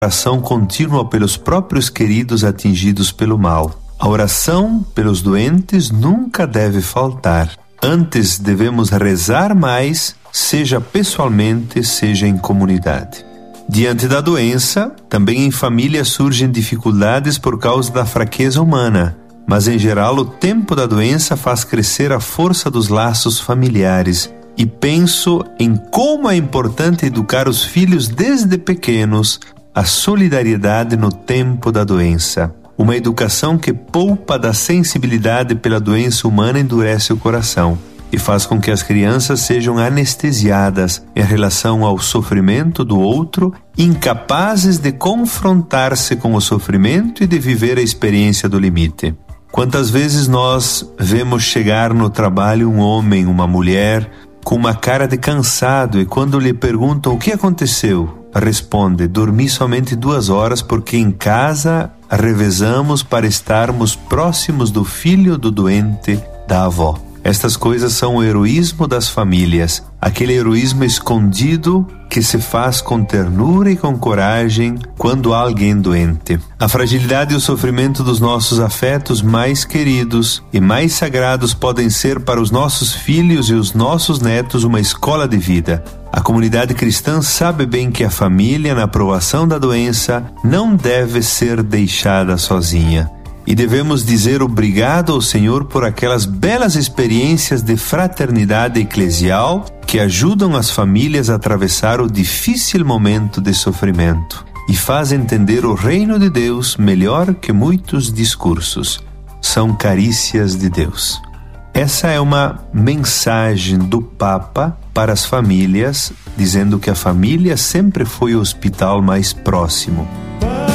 oração contínua pelos próprios queridos atingidos pelo mal. A oração pelos doentes nunca deve faltar. Antes devemos rezar mais, seja pessoalmente, seja em comunidade. Diante da doença, também em família surgem dificuldades por causa da fraqueza humana, mas em geral o tempo da doença faz crescer a força dos laços familiares. E penso em como é importante educar os filhos desde pequenos a solidariedade no tempo da doença. Uma educação que poupa da sensibilidade pela doença humana endurece o coração e faz com que as crianças sejam anestesiadas em relação ao sofrimento do outro, incapazes de confrontar-se com o sofrimento e de viver a experiência do limite. Quantas vezes nós vemos chegar no trabalho um homem, uma mulher, com uma cara de cansado, e quando lhe perguntam o que aconteceu, responde: dormi somente 2 horas porque em casa revezamos para estarmos próximos do filho do doente, da avó. Estas coisas são o heroísmo das famílias, aquele heroísmo escondido que se faz com ternura e com coragem quando há alguém doente. A fragilidade e o sofrimento dos nossos afetos mais queridos e mais sagrados podem ser para os nossos filhos e os nossos netos uma escola de vida. A comunidade cristã sabe bem que a família, na provação da doença, não deve ser deixada sozinha. E devemos dizer obrigado ao Senhor por aquelas belas experiências de fraternidade eclesial que ajudam as famílias a atravessar o difícil momento de sofrimento e faz entender o reino de Deus melhor que muitos discursos. São carícias de Deus. Essa é uma mensagem do Papa para as famílias, dizendo que a família sempre foi o hospital mais próximo.